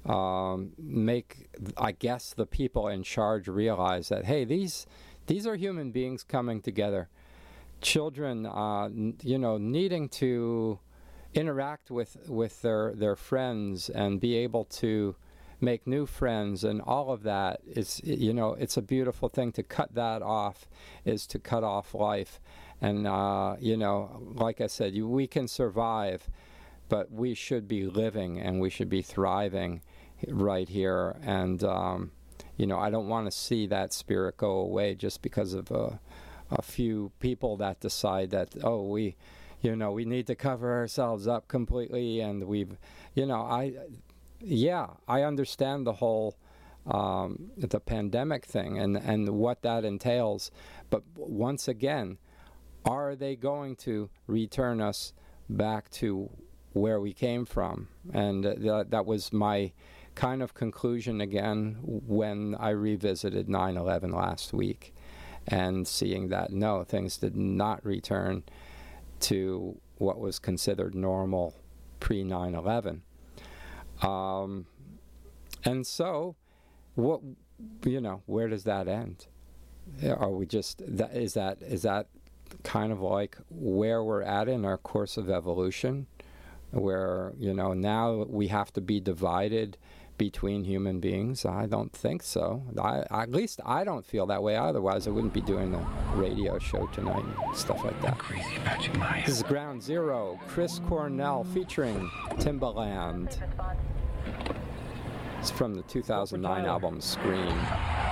make, I guess, the people in charge realize that, hey, these are human beings coming together. Children, needing to interact with their friends and be able to make new friends, and all of that is, it's a beautiful thing. To cut that off is to cut off life. And, like I said, we can survive, but we should be living and we should be thriving right here. And, I don't want to see that spirit go away just because of a few people that decide that, we need to cover ourselves up completely. And I understand the whole the pandemic thing and what that entails. But once again, are they going to return us back to where we came from? And that was my kind of conclusion again when I revisited 9/11 last week, and seeing that, no, things did not return to what was considered normal pre-9/11. And so, where does that end? Are we just, is that kind of like where we're at in our course of evolution, where, now we have to be divided between human beings? I don't think so. At least I don't feel that way. Otherwise, I wouldn't be doing a radio show tonight and stuff like that. Crazy Magic Maya. This is Ground Zero, Chris Cornell featuring Timbaland. It's from the 2009 album Scream.